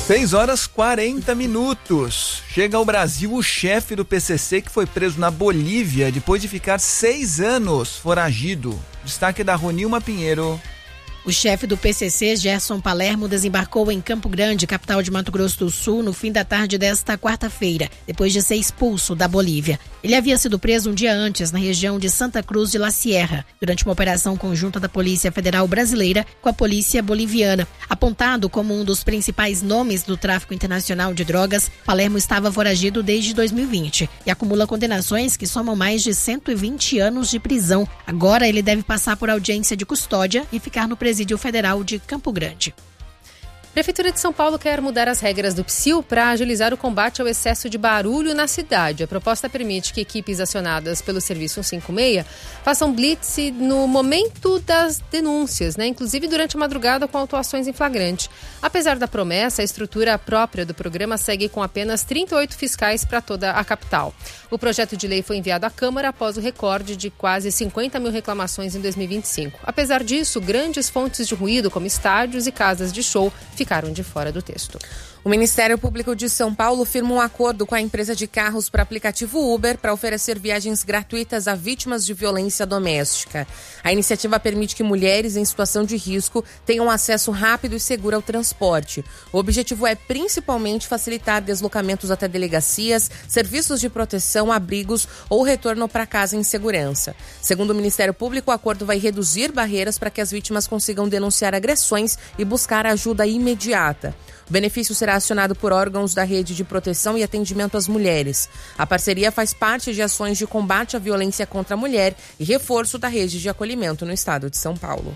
6h40. Chega ao Brasil o chefe do PCC que foi preso na Bolívia depois de ficar 6 anos foragido. Destaque da Ronilma Pinheiro. O chefe do PCC, Gerson Palermo, desembarcou em Campo Grande, capital de Mato Grosso do Sul, no fim da tarde desta quarta-feira, depois de ser expulso da Bolívia. Ele havia sido preso um dia antes, na região de Santa Cruz de la Sierra, durante uma operação conjunta da Polícia Federal Brasileira com a Polícia Boliviana. Apontado como um dos principais nomes do tráfico internacional de drogas, Palermo estava foragido desde 2020 e acumula condenações que somam mais de 120 anos de prisão. Agora ele deve passar por audiência de custódia e ficar no Presídio Federal de Campo Grande. Prefeitura de São Paulo quer mudar as regras do PSIL para agilizar o combate ao excesso de barulho na cidade. A proposta permite que equipes acionadas pelo Serviço 156 façam blitz no momento das denúncias, inclusive durante a madrugada com autuações em flagrante. Apesar da promessa, a estrutura própria do programa segue com apenas 38 fiscais para toda a capital. O projeto de lei foi enviado à Câmara após o recorde de quase 50 mil reclamações em 2025. Apesar disso, grandes fontes de ruído, como estádios e casas de show, ficaram de fora do texto. O Ministério Público de São Paulo firma um acordo com a empresa de carros para aplicativo Uber para oferecer viagens gratuitas a vítimas de violência doméstica. A iniciativa permite que mulheres em situação de risco tenham acesso rápido e seguro ao transporte. O objetivo é principalmente facilitar deslocamentos até delegacias, serviços de proteção, abrigos ou retorno para casa em segurança. Segundo o Ministério Público, o acordo vai reduzir barreiras para que as vítimas consigam denunciar agressões e buscar ajuda imediata. O benefício será acionado por órgãos da rede de proteção e atendimento às mulheres. A parceria faz parte de ações de combate à violência contra a mulher e reforço da rede de acolhimento no estado de São Paulo.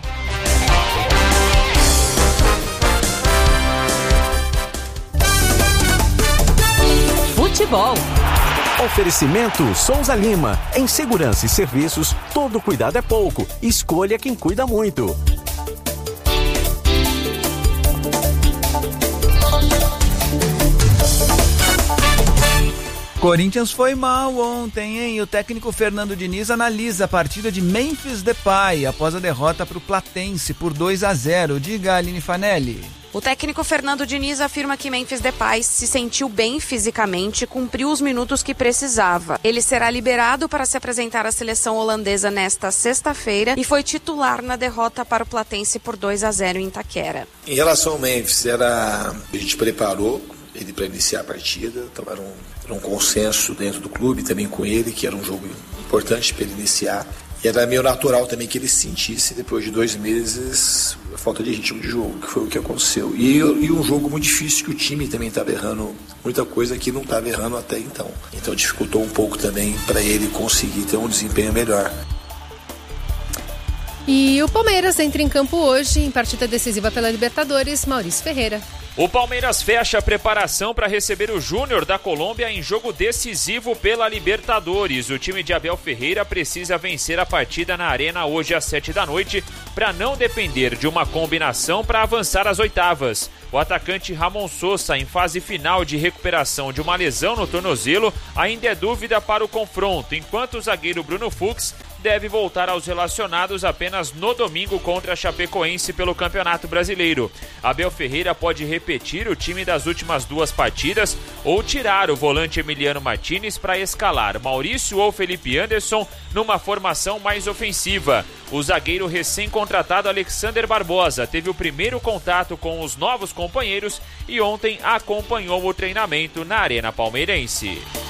Futebol. Oferecimento Souza Lima. Em segurança e serviços, todo cuidado é pouco. Escolha quem cuida muito. Corinthians foi mal ontem, hein? O técnico Fernando Diniz analisa a partida de Memphis Depay após a derrota para o Platense por 2-0. Diga, Aline Fanelli. O técnico Fernando Diniz afirma que Memphis Depay se sentiu bem fisicamente e cumpriu os minutos que precisava. Ele será liberado para se apresentar à seleção holandesa nesta sexta-feira e foi titular na derrota para o Platense por 2-0 em Itaquera. Em relação ao Memphis, a gente preparou ele para iniciar a partida, então era um consenso dentro do clube também com ele, que era um jogo importante para ele iniciar. E era meio natural também que ele sentisse, depois de 2 meses, a falta de ritmo de jogo, que foi o que aconteceu. E um jogo muito difícil, que o time também estava errando muita coisa que não estava errando até então. Então dificultou um pouco também para ele conseguir ter um desempenho melhor. E o Palmeiras entra em campo hoje em partida decisiva pela Libertadores. Maurício Ferreira. O Palmeiras fecha a preparação para receber o Júnior da Colômbia em jogo decisivo pela Libertadores. O time de Abel Ferreira precisa vencer a partida na Arena hoje às 7h para não depender de uma combinação para avançar às oitavas. O atacante Ramon Sosa, em fase final de recuperação de uma lesão no tornozelo, ainda é dúvida para o confronto, enquanto o zagueiro Bruno Fux deve voltar aos relacionados apenas no domingo contra a Chapecoense pelo Campeonato Brasileiro. Abel Ferreira pode repetir o time das últimas 2 partidas ou tirar o volante Emiliano Martinez para escalar Maurício ou Felipe Anderson numa formação mais ofensiva. O zagueiro recém-contratado Alexander Barbosa teve o primeiro contato com os novos companheiros e ontem acompanhou o treinamento na Arena Palmeirense.